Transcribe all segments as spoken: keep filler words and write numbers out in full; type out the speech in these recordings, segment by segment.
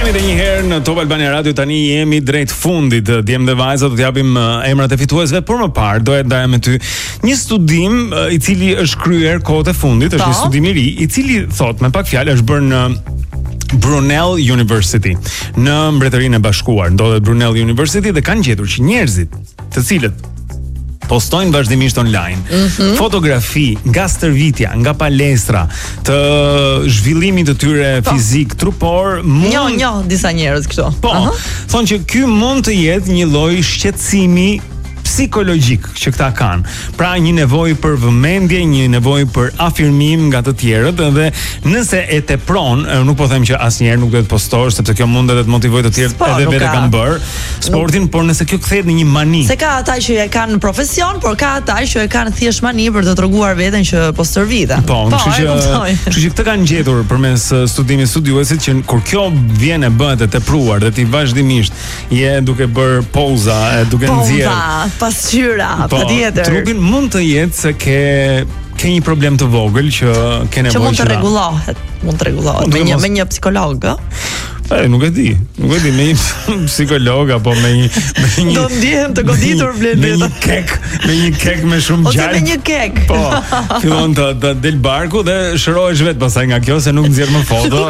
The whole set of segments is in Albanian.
Kthehemi edhe një herë në Top Albania Radio. Tani jemi drejt fundit. Djem dhe vajza do t'japim emrat e fituesve, por më parë doja të ndaja me ty një studim i cili është kryer kohët e fundit, është një studim i ri i cili thot me pak fjalë është bërë në Brunel University në Mbretërinë e Bashkuar. Ndodhet Brunel University dhe kanë gjetur që njerëzit të cilët postojnë vazhdimisht online mm-hmm. fotografi nga stërvitja, nga palestra, të zhvillimit të tyre po. fizik, trupor, mund Jo, jo, disa njerëz këto. Po, uh-huh. thonë që ky mund të jetë një lloj shqetësimi psikologjik që këta kanë. Pra një nevojë për vëmendje, një nevojë për afirmim nga të tjerët, dhe nëse e tepron, nuk po them që asnjëherë nuk duhet postosh, sepse kjo mund edhe të motivojë të tjerët, po, edhe vetë kanë bërë sportin, nuk... por nëse kjo kthehet në një mani. Se ka ata që e kanë profesion, por ka ata që e kanë thjesht mani për të treguar veten që po stërviten. Po, kështu që, kështu që këtë kanë gjetur përmes studimit studiuesit që kur kjo vjen e bëhet e tepruar dhe ti vazhdimisht je duke bërë poza, duke nxjerr pasqyra, po, patjetër. Trupin mund të jetë se ke ke një problem të vogël që ke nevojë që mund të rregullohet, mund të rregullohet me një mos... me një psikolog, ë? Po, nuk e di. Nuk e di me një psikolog apo me një me një do ndihem të goditur Blendi. Me një kek, me një kek me shumë gjallë. Ose me një kek. Po. Fillon të, të del barku dhe shërohesh vetë pastaj nga kjo se nuk nxjerr më foto.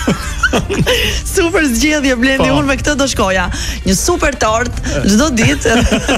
Super zgjedhje Blendi, unë me këtë do shkoja. Një super tort çdo ditë.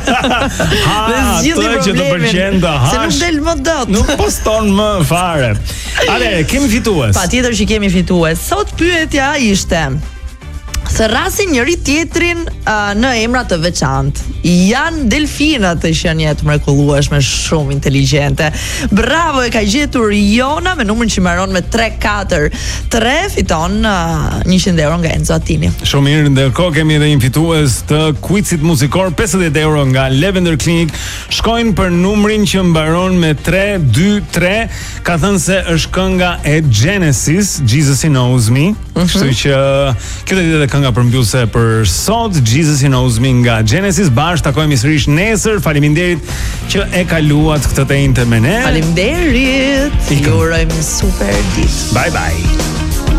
Dhe zgjidhni problemin. Që të pëlqen të hash. Se nuk del më dot. Nuk poston më fare. Ale, kemi fitues. Patjetër që kemi fitues. Sot pyetja ishte: thërrasin njëri tjetrin uh, në emra të veçantë. Janë delfinat të qenie të mrekullueshme, shumë inteligjente. Bravo, e ka gjetur Jona me numrin që mbaron me tre katër tre, fiton uh, njëqind euro nga Enzo Attini. Shumë mirë, ndërkohë kemi edhe një fitues të quizit muzikor, pesëdhjetë euro nga Lavender Clinic. Shkojnë për numrin që mbaron me tre dy tre. Ka thënë se është kënga e Genesis, Jesus He Knows Me. Mm-hmm. Kështu që kjo do të jetë kënga përmbyllëse për sot, Jesus He Knows Me nga Genesis. Bash takojmë sërish nesër. Faleminderit që e kaluat këtë të njëjtën me ne. Faleminderit. Ju urojmë super ditë. Bye bye.